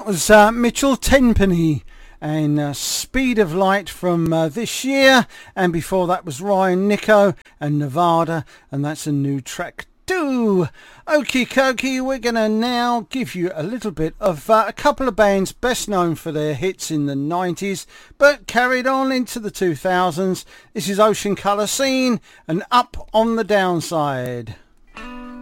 that was Mitchell Tenpenny and Speed of Light from this year, and before that was Ryan Nico and Nevada, and that's a new track too. Okie dokie, we're going to now give you a little bit of a couple of bands best known for their hits in the 90s but carried on into the 2000s. This is Ocean Colour Scene and Up on the Downside.